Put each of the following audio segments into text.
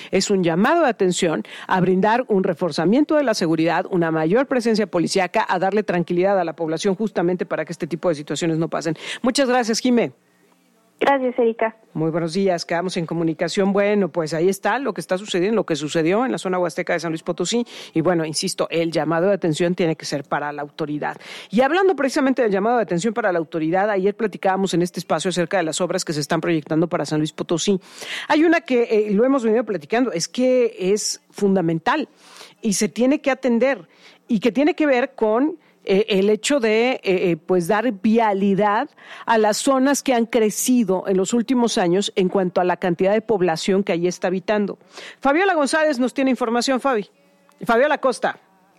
es un llamado de atención a brindar un reforzamiento de la seguridad, una mayor presencia policíaca, a darle tranquilidad a la población justamente para que este tipo de situaciones no pasen. Muchas gracias, Jimé. Gracias, Erika. Muy buenos días, quedamos en comunicación. Bueno, pues ahí está lo que está sucediendo, lo que sucedió en la zona huasteca de San Luis Potosí. Y bueno, insisto, el llamado de atención tiene que ser para la autoridad. Y hablando precisamente del llamado de atención para la autoridad, ayer platicábamos en este espacio acerca de las obras que se están proyectando para San Luis Potosí. Hay una que lo hemos venido platicando, es que es fundamental y se tiene que atender y que tiene que ver con el hecho de pues dar vialidad a las zonas que han crecido en los últimos años en cuanto a la cantidad de población que allí está habitando. Fabiola González nos tiene información, Fabiola Costa.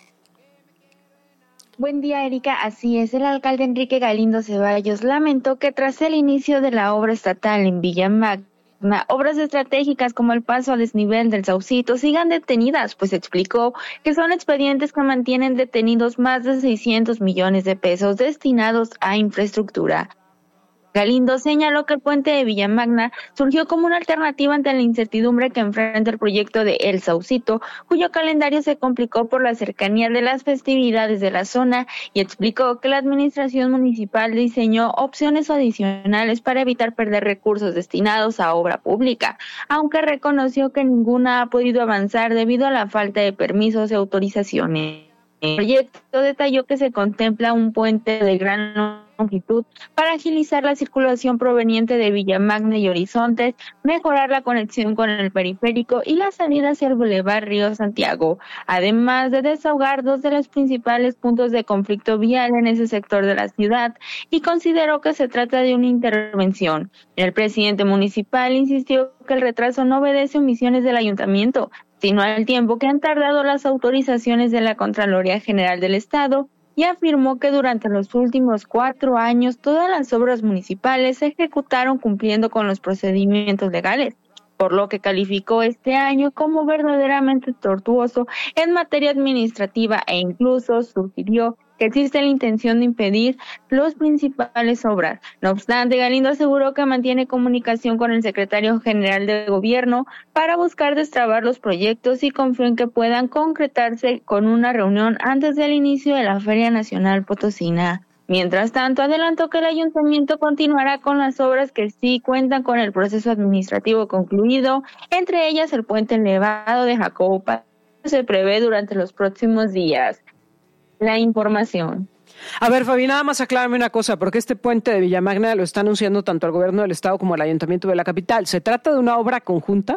Buen día, Erika. Así es, el alcalde Enrique Galindo Ceballos lamentó que tras el inicio de la obra estatal en Villa Magna, obras estratégicas como el paso a desnivel del Saucito sigan detenidas, pues explicó que son expedientes que mantienen detenidos más de 600 millones de pesos destinados a infraestructura. Galindo señaló que el puente de Villa Magna surgió como una alternativa ante la incertidumbre que enfrenta el proyecto de El Saucito, cuyo calendario se complicó por la cercanía de las festividades de la zona, y explicó que la administración municipal diseñó opciones adicionales para evitar perder recursos destinados a obra pública, aunque reconoció que ninguna ha podido avanzar debido a la falta de permisos y autorizaciones. El proyecto detalló que se contempla un puente de gran longitud para agilizar la circulación proveniente de Villa Magna y Horizontes, mejorar la conexión con el periférico y la salida hacia el Boulevard Río Santiago, además de desahogar dos de los principales puntos de conflicto vial en ese sector de la ciudad, y consideró que se trata de una intervención. El presidente municipal insistió que el retraso no obedece omisiones del ayuntamiento, sino al tiempo que han tardado las autorizaciones de la Contraloría General del Estado, y afirmó que durante los últimos 4 años todas las obras municipales se ejecutaron cumpliendo con los procedimientos legales, por lo que calificó este año como verdaderamente tortuoso en materia administrativa e incluso sugirió que existe la intención de impedir las principales obras. No obstante, Galindo aseguró que mantiene comunicación con el secretario general de Gobierno para buscar destrabar los proyectos y confió en que puedan concretarse con una reunión antes del inicio de la Feria Nacional Potosina. Mientras tanto, adelantó que el ayuntamiento continuará con las obras que sí cuentan con el proceso administrativo concluido, entre ellas el puente elevado de Jacobo Paz, que se prevé durante los próximos días. La información. A ver, Fabi, nada más aclárame una cosa, porque este puente de Villamagna lo está anunciando tanto el gobierno del estado como el ayuntamiento de la capital. ¿Se trata de una obra conjunta?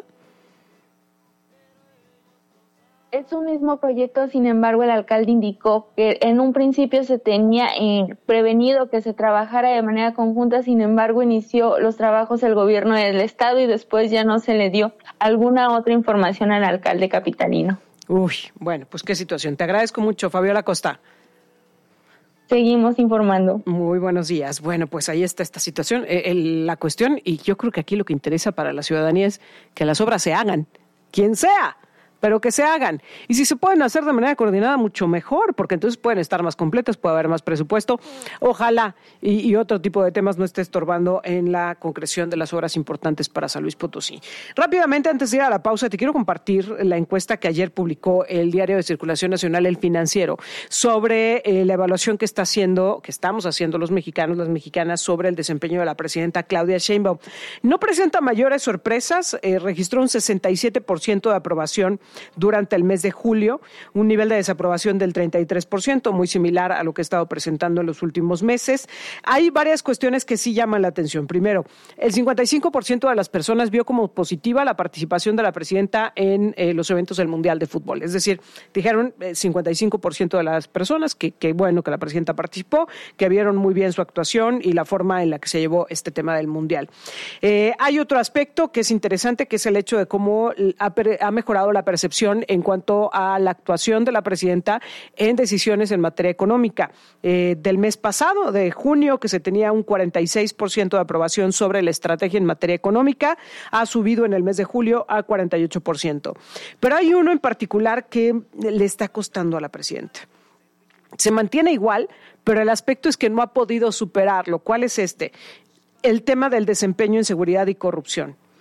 Es un mismo proyecto, sin embargo, el alcalde indicó que en un principio se tenía prevenido que se trabajara de manera conjunta, sin embargo, inició los trabajos el gobierno del estado y después ya no se le dio alguna otra información al alcalde capitalino. Uy, bueno, pues qué situación. Te agradezco mucho, Fabiola Costa. Seguimos informando. Muy buenos días. Bueno, pues ahí está esta situación. La cuestión, y yo creo que aquí lo que interesa para la ciudadanía es que las obras se hagan, quien sea, pero que se hagan. Y si se pueden hacer de manera coordinada, mucho mejor, porque entonces pueden estar más completas, puede haber más presupuesto. Ojalá y otro tipo de temas no esté estorbando en la concreción de las obras importantes para San Luis Potosí. Rápidamente, antes de ir a la pausa, te quiero compartir la encuesta que ayer publicó el diario de circulación nacional El Financiero sobre la evaluación que estamos haciendo los mexicanos, las mexicanas, sobre el desempeño de la presidenta Claudia Sheinbaum. No presenta mayores sorpresas, registró un 67% de aprobación durante el mes de julio, un nivel de desaprobación del 33%, muy similar a lo que he estado presentando en los últimos meses. Hay varias cuestiones que sí llaman la atención. Primero, el 55% de las personas vio como positiva la participación de la presidenta en los eventos del Mundial de Fútbol. Es decir, dijeron 55% de las personas que bueno que la presidenta participó, que vieron muy bien su actuación y la forma en la que se llevó este tema del Mundial. Hay otro aspecto que es interesante, que es el hecho de cómo ha mejorado la percepción en cuanto a la actuación de la presidenta en decisiones en materia económica. Del mes pasado, de junio, que se tenía un 46% de aprobación sobre la estrategia en materia económica, ha subido en el mes de julio a 48%. Pero hay uno en particular que le está costando a la presidenta. Se mantiene igual, pero el aspecto es que no ha podido superarlo. ¿Cuál es este? El tema del desempeño en seguridad y corrupción,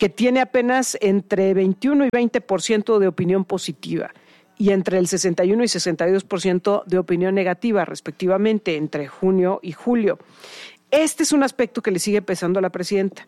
que tiene apenas entre 21 y 20% de opinión positiva y entre el 61 y 62% de opinión negativa, respectivamente, entre junio y julio. Este es un aspecto que le sigue pesando a la presidenta.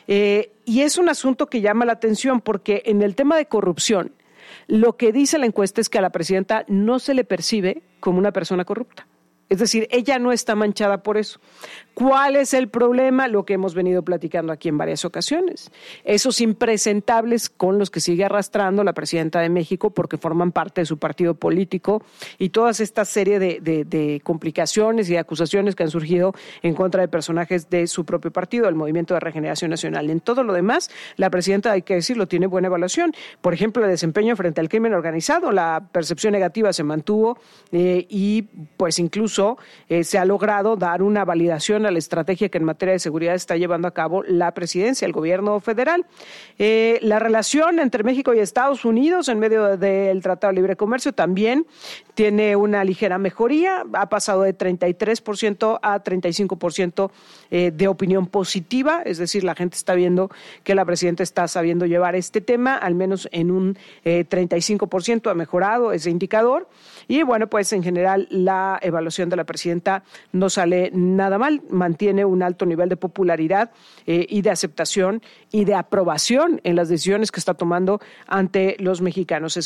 Y es un asunto que llama la atención porque en el tema de corrupción, lo que dice la encuesta es que a la presidenta no se le percibe como una persona corrupta. Es decir, ella no está manchada por eso. ¿Cuál es el problema? Lo que hemos venido platicando aquí en varias ocasiones. Esos impresentables con los que sigue arrastrando la presidenta de México porque forman parte de su partido político y toda esta serie de complicaciones y de acusaciones que han surgido en contra de personajes de su propio partido, el Movimiento de Regeneración Nacional. En todo lo demás, la presidenta, hay que decirlo, tiene buena evaluación. Por ejemplo, el desempeño frente al crimen organizado, la percepción negativa se mantuvo y pues incluso se ha logrado dar una validación a la estrategia que en materia de seguridad está llevando a cabo la presidencia, el gobierno federal. La relación entre México y Estados Unidos en medio del Tratado de Libre Comercio también tiene una ligera mejoría, ha pasado de 33% a 35% de opinión positiva, es decir, la gente está viendo que la presidenta está sabiendo llevar este tema, al menos en un 35% ha mejorado ese indicador. Y bueno, pues en general la evaluación de la presidenta no sale nada mal, mantiene un alto nivel de popularidad y de aceptación y de aprobación en las decisiones que está tomando ante los mexicanos.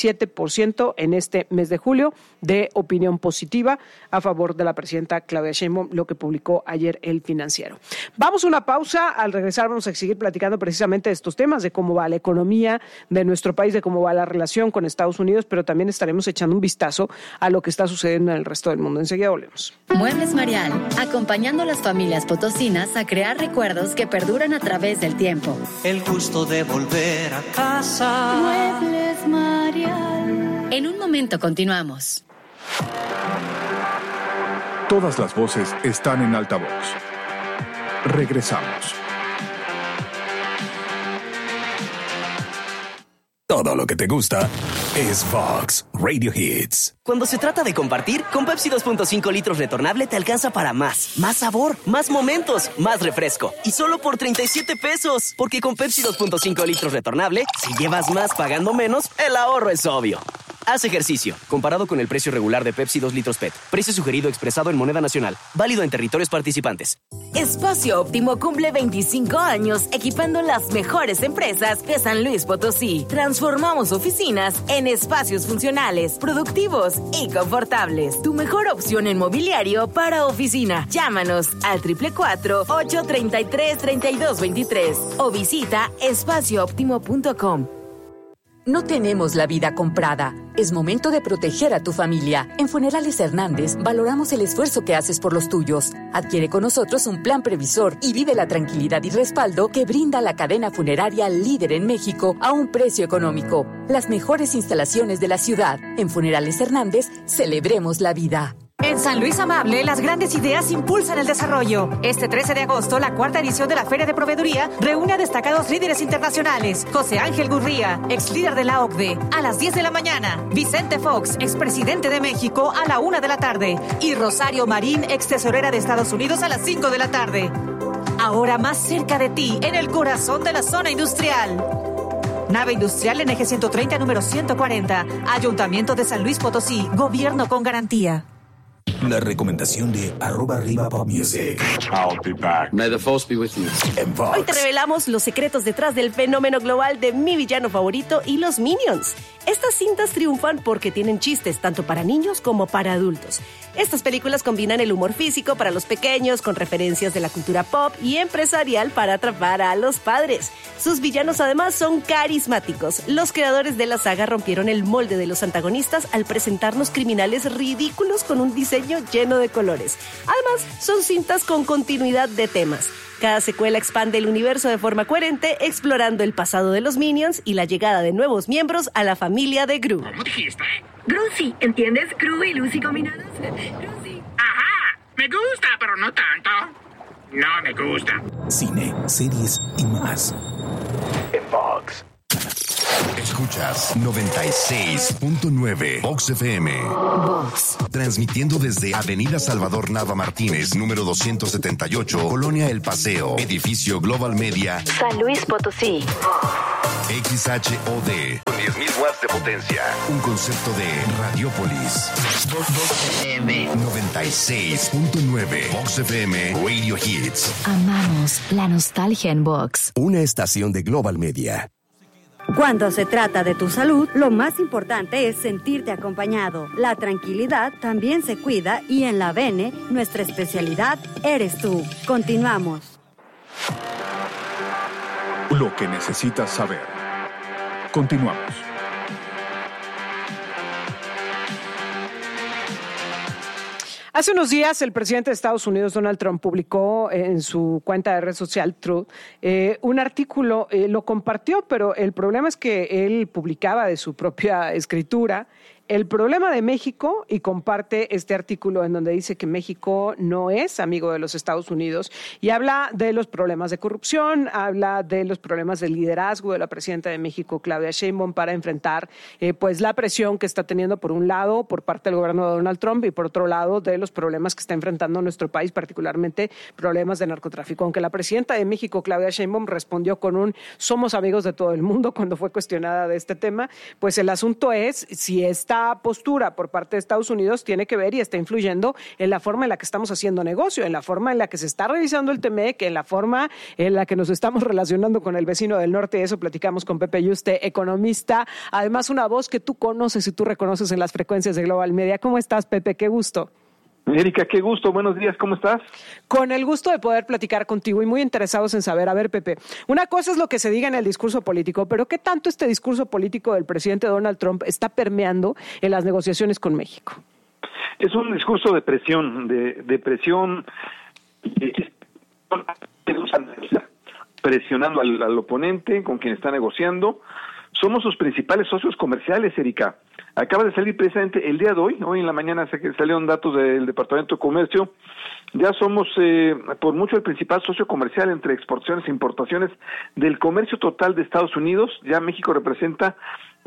67% en este mes de julio de opinión positiva a favor de la presidenta Claudia Sheinbaum, lo que publicó ayer El Financiero. Vamos a una pausa, al regresar vamos a seguir platicando precisamente de estos temas, de cómo va la economía de nuestro país, de cómo va la relación con Estados Unidos, pero también estaremos echando un vistazo a lo que está sucediendo en el resto del mundo. Enseguida volvemos. Muebles Marial, acompañando a las familias potosinas a crear recuerdos que perduran a través del tiempo. El gusto de volver a casa. Muebles Marial. En un momento continuamos. Todas las voces están en altavoz. Regresamos. Todo lo que te gusta es Fox Radio Hits. Cuando se trata de compartir, con Pepsi 2.5 litros retornable te alcanza para más. Más sabor, más momentos, más refresco. Y solo por 37 pesos. Porque con Pepsi 2.5 litros retornable, si llevas más pagando menos, el ahorro es obvio. Haz ejercicio. Comparado con el precio regular de Pepsi 2 litros PET. Precio sugerido expresado en moneda nacional. Válido en territorios participantes. Espacio Óptimo cumple 25 años equipando las mejores empresas de San Luis Potosí. Transformamos oficinas en espacios funcionales, productivos y confortables. Tu mejor opción en mobiliario para oficina. Llámanos al 444-833-3223 o visita espaciooptimo.com. No tenemos la vida comprada. Es momento de proteger a tu familia. En Funerales Hernández valoramos el esfuerzo que haces por los tuyos. Adquiere con nosotros un plan previsor y vive la tranquilidad y respaldo que brinda la cadena funeraria líder en México a un precio económico. Las mejores instalaciones de la ciudad. En Funerales Hernández, celebremos la vida. En San Luis Amable, las grandes ideas impulsan el desarrollo. Este 13 de agosto, la cuarta edición de la Feria de Proveeduría reúne a destacados líderes internacionales. José Ángel Gurría, ex líder de la OCDE, a las 10 de la mañana. Vicente Fox, expresidente de México, a la 1 de la tarde. Y Rosario Marín, ex tesorera de Estados Unidos, a las 5 de la tarde. Ahora más cerca de ti, en el corazón de la zona industrial. Nave industrial en eje 130, número 140. Ayuntamiento de San Luis Potosí. Gobierno con garantía. La recomendación de @PopMusic. I'll be back. May the force be with you. Hoy te revelamos los secretos detrás del fenómeno global de mi villano favorito y los Minions. Estas cintas triunfan porque tienen chistes tanto para niños como para adultos. Estas películas combinan el humor físico para los pequeños con referencias de la cultura pop y empresarial para atrapar a los padres. Sus villanos además son carismáticos. Los creadores de la saga rompieron el molde de los antagonistas al presentarnos criminales ridículos con un diseño lleno de colores. Además, son cintas con continuidad de temas. Cada secuela expande el universo de forma coherente, explorando el pasado de los Minions y la llegada de nuevos miembros a la familia de Gru. ¿Cómo dijiste? Grucy, ¿entiendes? Gru y Lucy combinados. Grucy. Ajá, me gusta, pero no tanto. No me gusta. Cine, series y más. En Fox. Escuchas 96.9 Vox FM. Vox. Transmitiendo desde Avenida Salvador Nava Martínez, número 278, Colonia El Paseo, edificio Global Media, San Luis Potosí. XHOD, con 10.000 watts de potencia. Un concepto de Radiopolis. Vox FM 96.9 Vox FM Radio Hits. Amamos la nostalgia en Vox. Una estación de Global Media. Cuando se trata de tu salud, lo más importante es sentirte acompañado. La tranquilidad también se cuida y en la Bene, nuestra especialidad eres tú. Continuamos. Lo que necesitas saber. Continuamos. Hace unos días el presidente de Estados Unidos, Donald Trump, publicó en su cuenta de red social Truth un artículo, lo compartió, pero el problema es que él publicaba de su propia escritura el problema de México y comparte este artículo en donde dice que México no es amigo de los Estados Unidos y habla de los problemas de corrupción, habla de los problemas de liderazgo de la presidenta de México, Claudia Sheinbaum, para enfrentar pues la presión que está teniendo por un lado por parte del gobierno de Donald Trump y por otro lado de los problemas que está enfrentando nuestro país, particularmente problemas de narcotráfico. Aunque la presidenta de México, Claudia Sheinbaum, respondió con un somos amigos de todo el mundo cuando fue cuestionada de este tema, pues el asunto es si esta postura por parte de Estados Unidos tiene que ver y está influyendo en la forma en la que estamos haciendo negocio, en la forma en la que se está revisando el TEMEC, en la forma en la que nos estamos relacionando con el vecino del norte. Y eso platicamos con Pepe Yuste, economista, además una voz que tú conoces y tú reconoces en las frecuencias de Global Media. ¿Cómo estás, Pepe? Qué gusto. Erika, qué gusto, buenos días, ¿cómo estás? Con el gusto de poder platicar contigo y muy interesados en saber, a ver, Pepe, una cosa es lo que se diga en el discurso político, pero ¿qué tanto este discurso político del presidente Donald Trump está permeando en las negociaciones con México? Es un discurso de presión, presionando al oponente con quien está negociando. Somos sus principales socios comerciales, Erika. Acaba de salir precisamente el día de hoy en la mañana salieron datos del Departamento de Comercio. Ya somos por mucho el principal socio comercial entre exportaciones e importaciones del comercio total de Estados Unidos. Ya México representa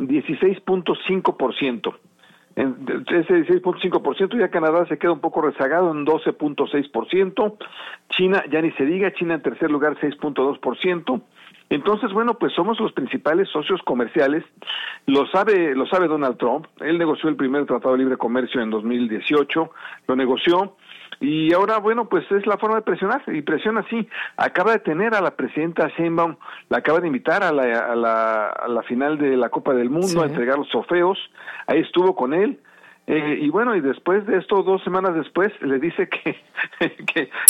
16.5%. Ese 16.5%, ya Canadá se queda un poco rezagado en 12.6%. China, ya ni se diga, China en tercer lugar 6.2%. Entonces, bueno, pues somos los principales socios comerciales. Lo sabe Donald Trump. Él negoció el primer Tratado de Libre Comercio en 2018, lo negoció. Y ahora, bueno, pues es la forma de presionar, y presiona así. Acaba de tener a la presidenta Sheinbaum, la acaba de invitar a la final de la Copa del Mundo, sí, a entregar los trofeos. Ahí estuvo con él. Y bueno, y después de esto, 2 semanas después, le dice que